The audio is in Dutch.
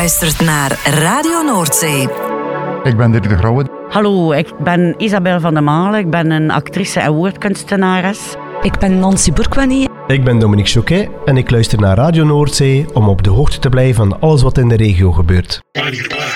Luistert naar Radio Noordzee. Ik ben Dirk de Grauwe. Hallo, ik ben Isabel van der Malen. Ik ben een actrice en woordkunstenares. Ik ben Nancy Bourkwani. Ik ben Dominique Choquet en ik luister naar Radio Noordzee om op de hoogte te blijven van alles wat in de regio gebeurt.